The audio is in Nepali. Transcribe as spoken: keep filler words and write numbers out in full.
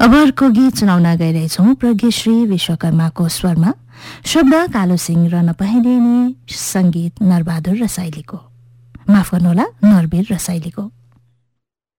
अब अर्को गीत सुनाउन गइरहेछौँ प्रज्ञश्री विश्वकर्माको स्वरमा, शब्द कालो सिंह र नपहेलिने, संगीत नरबहादुर रसाइलीको, माफ गर्नुहोला नरवीर रसाइलीको।